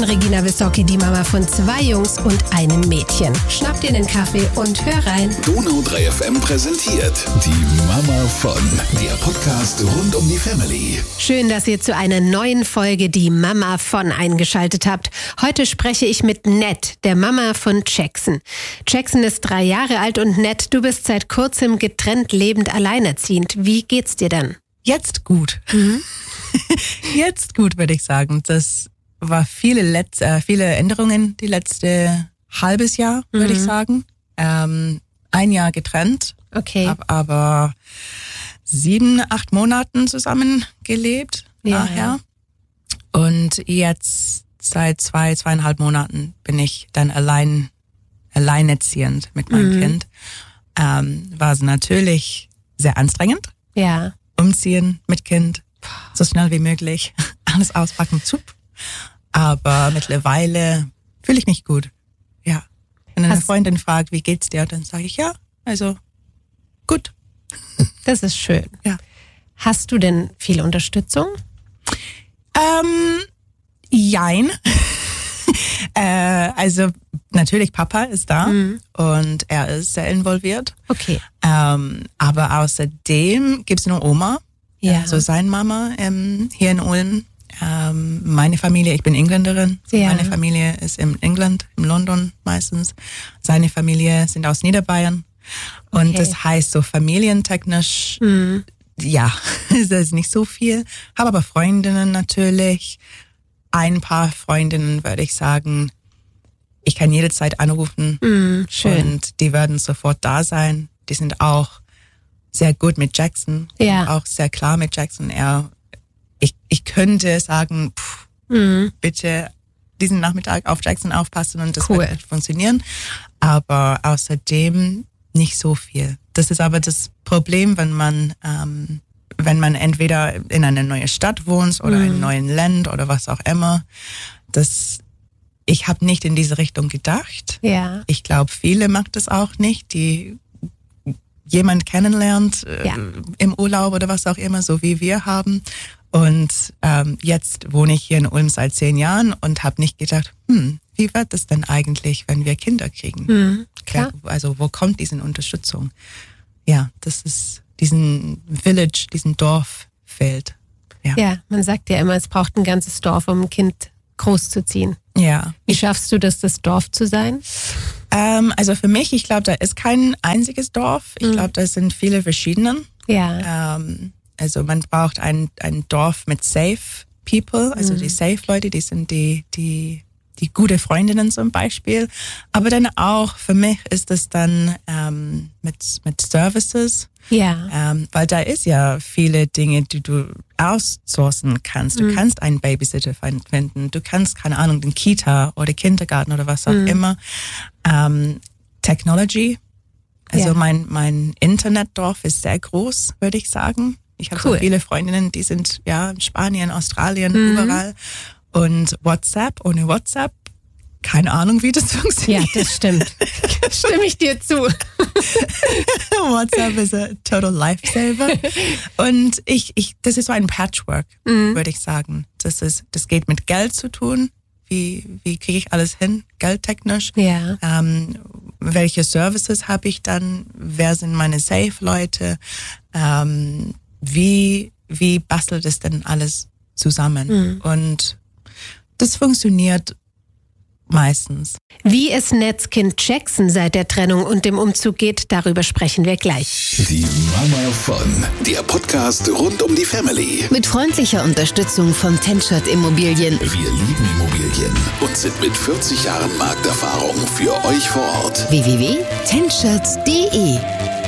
bin Regina Wissocki, die Mama von 2 Jungs und einem Mädchen. Schnapp dir einen Kaffee und hör rein. Donau 3 FM präsentiert die Mama von, der Podcast rund um die Family. Schön, dass ihr zu einer neuen Folge die Mama von eingeschaltet habt. Heute spreche ich mit Ned, der Mama von Jackson. Jackson ist 3 Jahre alt und Ned, du bist seit kurzem getrennt lebend alleinerziehend. Wie geht's dir denn? Jetzt gut. Jetzt gut, würde ich sagen. Das war viele Änderungen die letzte halbes Jahr, würde ich sagen. 1 Jahr getrennt. Okay. Hab aber 7, 8 Monaten zusammengelebt nachher. Und jetzt seit 2,5 Monaten bin ich dann alleinerziehend mit meinem Kind. War es natürlich sehr anstrengend. Ja. Umziehen mit Kind, so schnell wie möglich, alles auspacken, aber mittlerweile fühle ich mich gut. Ja. Wenn eine Freundin fragt, wie geht's dir, dann sage ich, ja, also gut. Das ist schön. Ja. Hast du denn viel Unterstützung? Jein. Also natürlich, Papa ist da und er ist sehr involviert. Okay. Aber außerdem gibt's noch Oma, also seine Mama hier in Ulm. Meine Familie, ich bin Engländerin, meine Familie ist in England, in London meistens. Seine Familie sind aus Niederbayern. Und das heißt so familientechnisch, ja, das ist nicht so viel. Habe aber Freundinnen natürlich. Ein paar Freundinnen, würde ich sagen, ich kann jederzeit anrufen. Schön. Und die werden sofort da sein. Die sind auch sehr gut mit Jackson. Ja. Auch sehr klar mit Jackson. Ich könnte sagen, bitte diesen Nachmittag auf Jackson aufpassen und das wird nicht funktionieren. Aber außerdem nicht so viel. Das ist aber das Problem, wenn man entweder in einer neuen Stadt wohnt oder in einem neuen Land oder was auch immer. Ich habe nicht in diese Richtung gedacht. Ja. Ich glaube, viele macht das auch nicht, die jemand kennenlernt im Urlaub oder was auch immer, so wie wir haben. Und jetzt wohne ich hier in Ulm seit 10 Jahren und habe nicht gedacht, wie wird das denn eigentlich, wenn wir Kinder kriegen? Klar. Also wo kommt diese Unterstützung? Ja, das ist diesen Village, diesen Dorf fehlt. Ja, man sagt ja immer, es braucht ein ganzes Dorf, um ein Kind großzuziehen. Ja. Wie schaffst du das Dorf zu sein? Also für mich, ich glaube, da ist kein einziges Dorf. Ich glaube, da sind viele verschiedene. Ja. Also man braucht ein Dorf mit Safe People, also die Safe Leute, die sind die gute Freundinnen zum Beispiel. Aber dann auch, für mich ist es dann mit Services. Ja. Weil da ist ja viele Dinge, die du outsourcen kannst. Du kannst einen Babysitter finden. Du kannst, keine Ahnung, den Kita oder Kindergarten oder was auch immer. Technology. Also mein Internetdorf ist sehr groß, würde ich sagen. Ich habe so viele Freundinnen, die sind in Spanien, Australien, überall. Und ohne WhatsApp, keine Ahnung, wie das funktioniert. Ja, das stimmt. Stimme ich dir zu. WhatsApp ist ein total Lifesaver. Und das ist so ein Patchwork, würde ich sagen. Das geht mit Geld zu tun. Wie kriege ich alles hin, geldtechnisch? Ja. Welche Services habe ich dann? Wer sind meine Safe-Leute? Wie bastelt es denn alles zusammen? Und das funktioniert meistens. Wie es Neds Kind Jackson seit der Trennung und dem Umzug geht, darüber sprechen wir gleich. Die Mama von, der Podcast rund um die Family. Mit freundlicher Unterstützung von Tenschert Immobilien. Wir lieben Immobilien und sind mit 40 Jahren Markterfahrung für euch vor Ort. www.tenschert.de